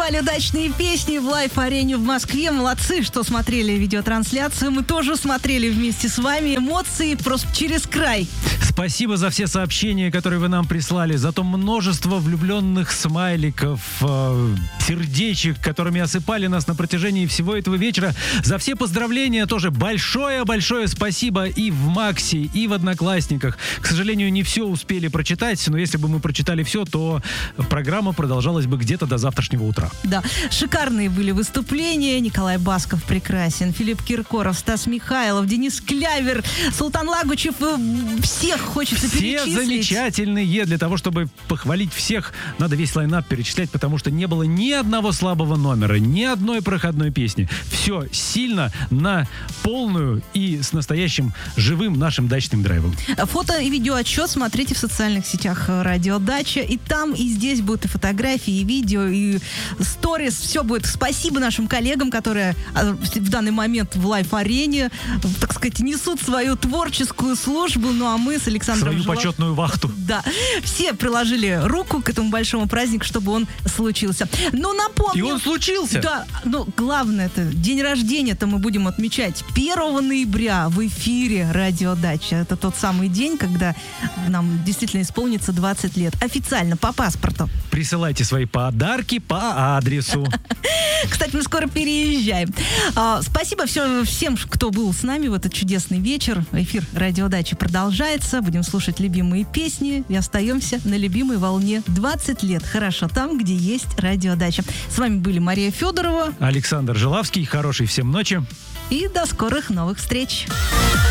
Фестиваль «Удачные песни» в лайв-арене в Москве. Молодцы, что смотрели видеотрансляцию. Мы тоже смотрели вместе с вами. Эмоции просто через край. Спасибо за все сообщения, которые вы нам прислали, за то множество влюбленных смайликов, сердечек, которыми осыпали нас на протяжении всего этого вечера. За все поздравления тоже большое-большое спасибо и в Максе, и в Одноклассниках. К сожалению, не все успели прочитать, но если бы мы прочитали все, то программа продолжалась бы где-то до завтрашнего утра. Да, шикарные были выступления. Николай Басков прекрасен, Филипп Киркоров, Стас Михайлов, Денис Клявер, Султан Лагучев. Всех хочется перечислить. Все замечательные. Для того, чтобы похвалить всех, надо весь лайнап перечислять, потому что не было ни одного слабого номера, ни одной проходной песни. Все сильно на полную и с настоящим живым нашим дачным драйвом. Фото и видеоотчет смотрите в социальных сетях «Радио Дача». И там, и здесь будут и фотографии, и видео, и сторис. Все будет. Спасибо нашим коллегам, которые в данный момент в лайв-арене, так сказать, несут свою творческую службу. Ну, а мы с Александром свою почетную вахту. Да. Все приложили руку к этому большому празднику, чтобы он случился. Но напомню... И он случился? Да. Но главное, это день рождения-то мы будем отмечать 1 ноября в эфире «Радио Дача». Это тот самый день, когда нам действительно исполнится 20 лет. Официально, по паспорту. Присылайте свои подарки по адресу. Кстати, мы скоро переезжаем. Спасибо всем, кто был с нами в этот чудесный вечер. Эфир «Радио Дача» продолжается. Будем слушать любимые песни и остаемся на любимой волне. 20 лет. Хорошо там, где есть «Радио Дача». С вами были Мария Федорова, Александр Жилавский. Хорошей всем ночи. И до скорых новых встреч.